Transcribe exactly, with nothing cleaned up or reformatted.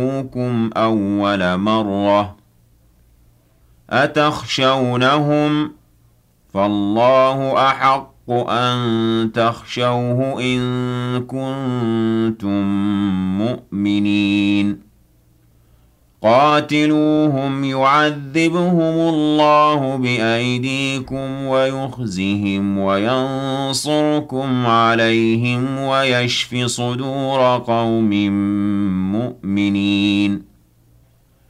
كُمْ أَوَّلَ مَرَّةٍ أَتَخْشَوْنَهُمْ فَاللَّهُ أَحَقُّ أَن تَخْشَوْهُ إِن كُنتُم مُّؤْمِنِينَ قَاتِلُوهُمْ يُعَذِّبْهُمُ اللَّهُ بِأَيْدِيكُمْ وَيُخْزِهِمْ وَيَنصُرْكُمْ عَلَيْهِمْ وَيَشْفِ صُدُورَ قَوْمٍ مُّؤْمِنِينَ